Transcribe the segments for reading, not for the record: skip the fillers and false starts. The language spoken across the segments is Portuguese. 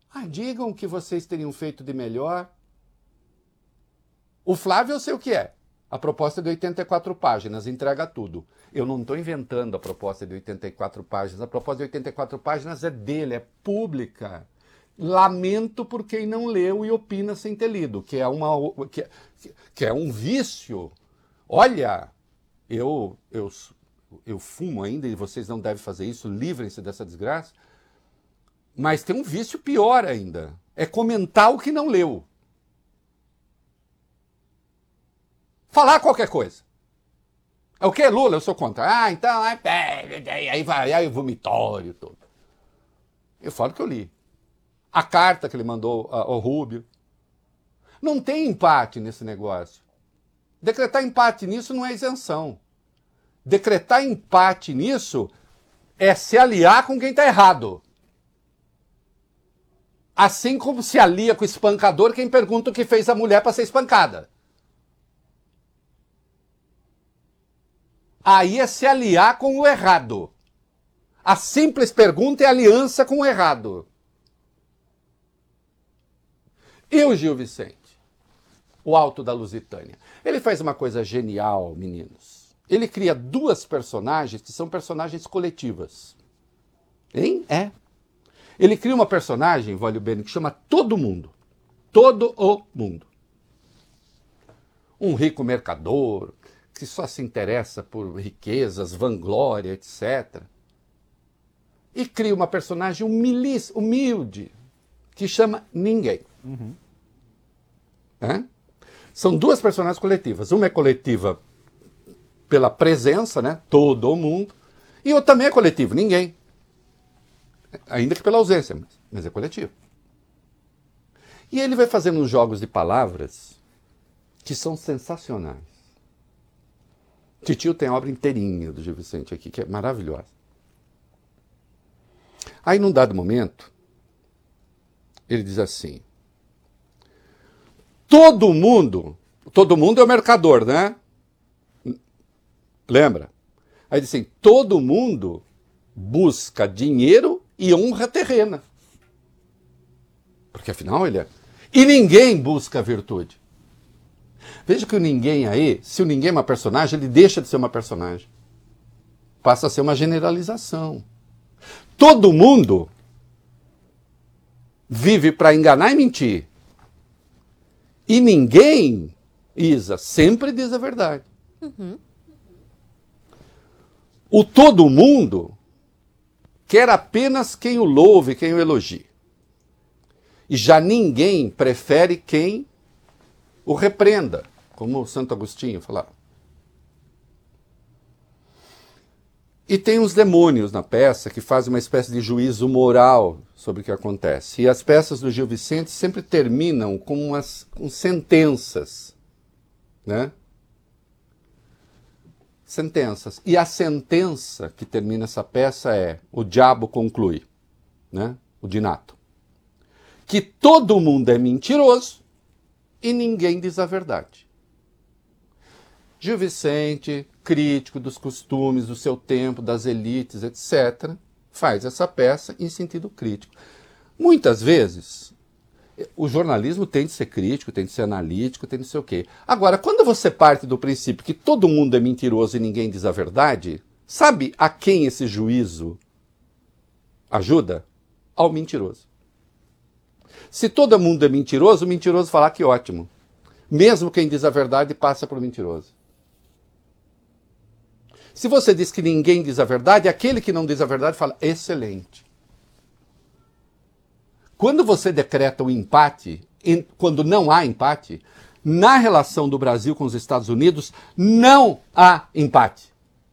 Digam o que vocês teriam feito de melhor. O Flávio eu sei o que é. A proposta de 84 páginas, entrega tudo. Eu não estou inventando a proposta de 84 páginas. A proposta de 84 páginas é dele, é pública. Lamento por quem não leu e opina sem ter lido, que é um vício. Olha, eu fumo ainda e vocês não devem fazer isso, livrem-se dessa desgraça. Mas tem um vício pior ainda. É comentar o que não leu. Falar qualquer coisa. É o que? Lula? Eu sou contra. Então, aí vai, aí o vomitório todo. Eu falo que eu li. A carta que ele mandou ao Rubio. Não tem empate nesse negócio. Decretar empate nisso não é isenção. Decretar empate nisso é se aliar com quem está errado. Assim como se alia com o espancador quem pergunta o que fez a mulher para ser espancada. Aí é se aliar com o errado. A simples pergunta é aliança com o errado. E o Gil Vicente? O Alto da Lusitânia. Ele faz uma coisa genial, meninos. Ele cria duas personagens que são personagens coletivas. Hein? É. Ele cria uma personagem, Vólio Bene, que chama Todo Mundo. Todo o mundo. Um rico mercador, que só se interessa por riquezas, vanglória, etc. E cria uma personagem humilde, que chama Ninguém. Uhum. São duas personagens coletivas. Uma é coletiva pela presença, né? Todo mundo. E outra também é coletivo, Ninguém. Ainda que pela ausência, mas é coletivo. E ele vai fazendo uns jogos de palavras que são sensacionais. Titio tem a obra inteirinha do Gil Vicente aqui, que é maravilhosa. Aí, num dado momento, ele diz assim: todo mundo é o mercador, né? Lembra? Aí diz assim: todo mundo busca dinheiro e honra terrena. Porque afinal ele é. E ninguém busca virtude. Veja que o ninguém aí, se o ninguém é uma personagem, ele deixa de ser uma personagem. Passa a ser uma generalização. Todo mundo vive para enganar e mentir. E ninguém, Isa, sempre diz a verdade. Uhum. O todo mundo quer apenas quem o louve, quem o elogie. E já ninguém prefere quem o repreenda, como o Santo Agostinho falava. E tem uns demônios na peça que fazem uma espécie de juízo moral sobre o que acontece. E as peças do Gil Vicente sempre terminam com sentenças, né? Sentenças. E a sentença que termina essa peça é: o diabo conclui, né? O Dinato. Que todo mundo é mentiroso e ninguém diz a verdade. Gil Vicente, crítico dos costumes do seu tempo, das elites, etc., faz essa peça em sentido crítico. Muitas vezes, o jornalismo tem de ser crítico, tem de ser analítico, tem de ser o quê? Agora, quando você parte do princípio que todo mundo é mentiroso e ninguém diz a verdade, sabe a quem esse juízo ajuda? Ao mentiroso. Se todo mundo é mentiroso, o mentiroso fala que ótimo. Mesmo quem diz a verdade passa por mentiroso. Se você diz que ninguém diz a verdade, aquele que não diz a verdade fala excelente. Quando você decreta o empate, quando não há empate, na relação do Brasil com os Estados Unidos, não há empate.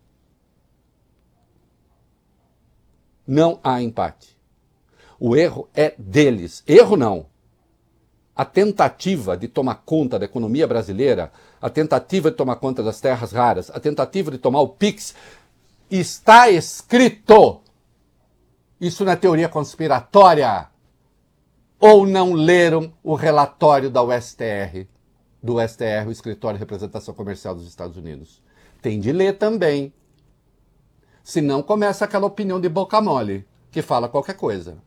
Não há empate. O erro é deles. Erro não. A tentativa de tomar conta da economia brasileira, a tentativa de tomar conta das terras raras, a tentativa de tomar o PIX, está escrito. Isso não é teoria conspiratória. Ou não leram o relatório da USTR, do STR, o Escritório de Representação Comercial dos Estados Unidos. Tem de ler também. Senão começa aquela opinião de boca mole, que fala qualquer coisa.